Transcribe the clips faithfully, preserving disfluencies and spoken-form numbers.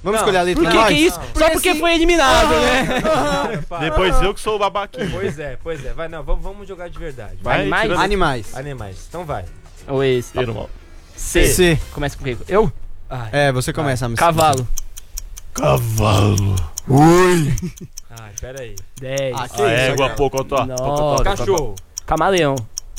Vamos Não, escolher a letra Por que nós? que isso? Só porque foi eliminado, né? Para, para. Depois eu que sou o babaquinho. Pois é, pois é. Vai, não, vamos, vamos jogar de verdade. Vai, Animais? tira- Animais. Animais. Então vai. Ou esse. Irmão. C. C. Começa com o quê? Eu? Ai, É, você começa a me Cavalo. Cavalo. Ui. ai pera aí. dez. Ah, que A isso, égua, cara? pocotó. Nossa. Cachorro. Camaleão.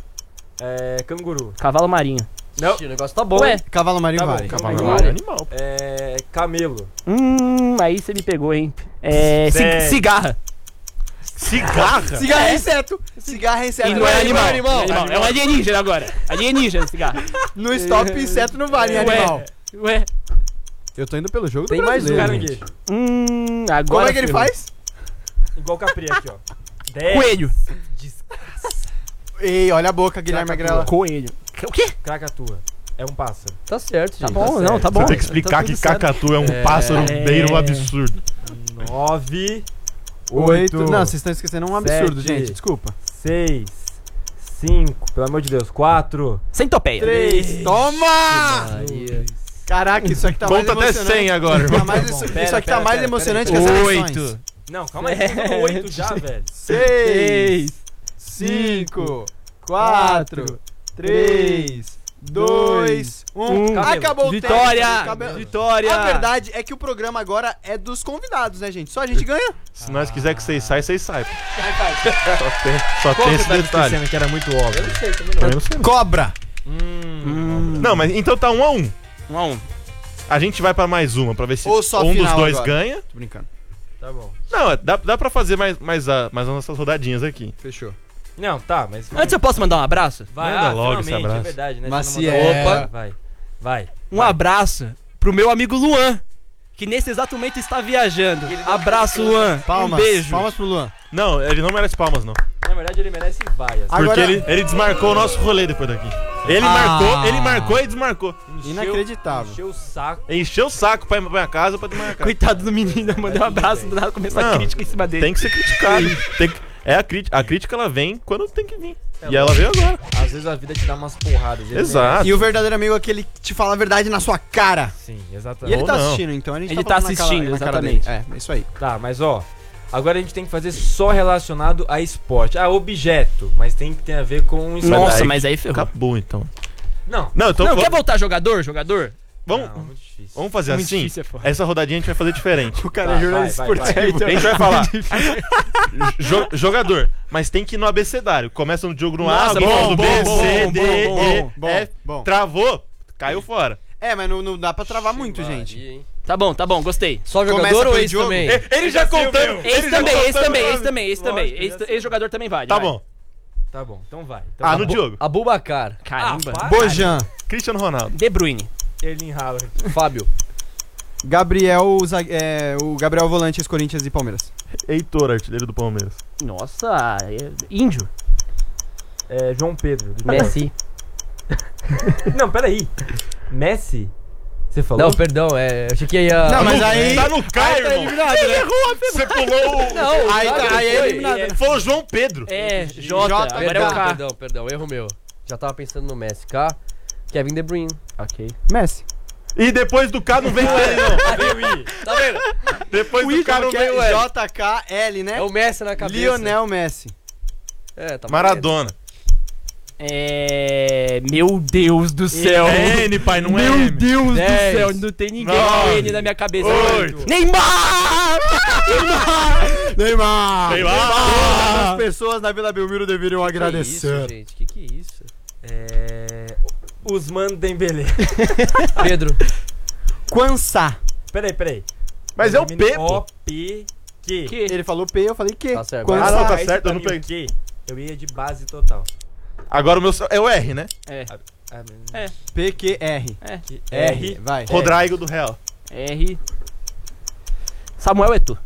É, canguru. Cavalo marinho. Não. O negócio tá bom. Ué. Cavalo marinho Tá bom, vale. cavalo Cavalo marinho. é animal. É, camelo. Hum, aí você me pegou, hein? É. ci- Dez. cigarra. Cigarra? Cigarro é inseto. Cigarro é inseto. E não é animal. animal, não é animal. É um alienígena agora. Alienígena, cigarro. No stop, inseto não vale em animal. Ué. Eu tô indo pelo jogo Tem do mais um, brasileiro, gente. Caranguejo. Hum, agora. Como é que ele ferrou. faz? Igual capri aqui, ó. dez. Coelho. Desgraça. Ei, olha a boca, Guilherme Cracatua. Agrela. Coelho. O quê? Kracatua. É um pássaro. Tá certo, Tá gente. bom, tá não, certo. tá bom. Você tem que explicar Tá que tudo certo. cacatu é um É. pássaro É. meio absurdo. nove. Oito. oito. Não, vocês estão esquecendo um absurdo, Sete. gente. Desculpa. seis. cinco. Pelo amor de Deus. quatro. Centopeia. Três. Toma! Maria. Caraca, isso aqui tá mais Conta até emocionante. cem agora, irmão. Tá mais- Tá bom, isso pera, isso aqui tá pera, mais pera, emocionante pera, que as pera. eleições. Oito. Não, calma aí. Tá oito já, velho. Seis. Cinco. Quatro. Três. Dois. Um. Um. Acabou o Vitória! tempo. Acabou- Vitória! A verdade é que o programa agora é dos convidados, né, gente? Só a gente ganha. Se nós quiser que vocês saiam, vocês saem. Só tem, só Qual tem que esse tá detalhe. esquecendo que era muito óbvio? Eu não sei também Também não. não sei, não. Cobra. Hum. Hum. Não, mas então tá um a um. Um a um. A gente vai pra mais uma pra ver se Ou só um dos final dois agora. ganha. Tô brincando. Tá bom. Não, é, dá, dá pra fazer mais, mais, a- mais as nossas rodadinhas aqui. Fechou. Não, tá, mas... Antes eu posso mandar um abraço? Vai, Manda ah, logo esse finalmente, abraço. é verdade, né? Maciel. Você não mandou- Opa. Vai, vai. Um abraço pro meu amigo Luan, que nesse exato momento está viajando. Abraço, Luan. Palmas. Um beijo. Palmas pro Luan. Não, ele não merece palmas, não. Na verdade, ele merece vaias. Agora- Porque ele, ele desmarcou o nosso rolê depois daqui. Ele Ah. marcou, ele marcou e desmarcou. Encheu- Inacreditável. Encheu o saco. Encheu o saco pra ir pra minha casa pra desmarcar. Coitado do menino, eu mandei um abraço do nada começou a Não, crítica em cima dele. Tem que ser criticado. Tem que- é a crítica. A crítica ela vem quando tem que vir. E ela veio agora. Às vezes a vida te dá umas porradas. ele Exato. E o verdadeiro amigo é aquele que te fala a verdade na sua cara. merece. Sim, E exatamente. ele Ou tá não. assistindo, então a gente Ele tá tá falando na cara- assistindo, na cara exatamente. dele. É, é isso aí. Tá, mas ó. Agora a gente tem que fazer só relacionado a esporte. Ah, objeto. Mas tem que ter a ver com um esporte. Nossa, daí- mas aí ferrou. Acabou então. Não. Não, então Não, vamos, quer voltar jogador? Jogador? vamos, Não, muito difícil. vamos fazer Muito assim. difícil, é foda. Essa rodadinha a gente vai fazer diferente. O cara Tá, é jornalista vai, vai, esportivo. A gente vai falar jo- jogador, mas tem que ir no abecedário. Começa no jogo no A, Nossa, B, bom, no bom, B, bom, C, bom, D, bom, E, bom, F. bom. Travou, caiu fora. É, mas não, não dá pra travar muito, gente. Maria, hein? Tá bom, tá bom, gostei. Só Começa jogador ou pelo esse Diogo. também? Ele já contando. Esse ele já também, esse contando também, nome. esse também, esse também. Lógico, Esse, já sei. esse jogador também vale. Tá vai. bom. Então vai. Então vai. Então Ah, vai. no Diogo. Abubacar. Caramba. Ah, para. Bojan. Cristiano Ronaldo. De Bruyne. Erling Haaland. Fábio. Gabriel, zague- é, o Gabriel Volante, Corinthians e Palmeiras. Heitor, artilheiro do Palmeiras. Nossa, é- índio. É, João Pedro. do Messi. Esporte. Não, peraí. Messi? Você falou? Não, perdão, é. Achei que ia. Não, mas no- aí- Tá no Caio, tá irmão. eliminado, Ele né? errou a Você pulou o... Não, Aí claro tá- que aí é foi. eliminado. É, Falou João Pedro. É, J, J, agora é o Perdão, K. perdão, perdão, erro meu. Já tava pensando no Messi. K. Kevin De Bruyne. Ok. Messi. E depois do K não veio ele, não. Veio I. Tá vendo? Depois do K não que veio é ele. J K L, né? É o Messi na cabeça. Lionel Messi. É, tá Maradona. É. Meu Deus do céu. É N, pai, não é Meu M. Deus Dez. do céu, não tem ninguém Nove. com N na minha cabeça. Oito. Neymar! Neymar! Neymar! Neymar! Todas as pessoas na Vila Belmiro deveriam Que agradecer. isso, gente? Que que é isso? É. Usman Dembélé. Pedro. Quansá. Peraí, peraí. Mas é o P, pô. O P Q. Que? Ele falou P, eu falei Q. Tá certo. Quansá. Ah, não, tá Aí certo, você eu não mim o peguei. quê? Eu ia de base total. Agora o meu é o R, né? É. Ah, É. P, Q, R. É. que- R, vai. Rodrigo do Real. R. Samuel Eto'o.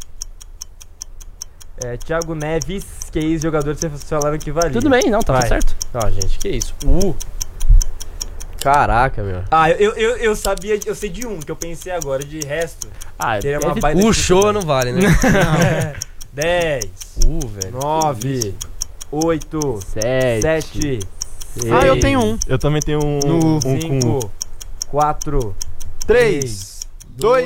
É, Thiago Neves, que é ex-jogador que vocês falaram que valia. Tudo bem, não, tava Vai. certo. Não, gente, que isso? U. Caraca, meu. Ah, eu, eu, eu sabia, eu sei de um que eu pensei agora, de resto. Ah, Teria uma deve- baita O dificuldade. show não vale, né? dez, U, velho. nove, oito, Sete. sete, Ah, eu tenho um. Eu também tenho um, No um com... cinco, quatro, três, dois.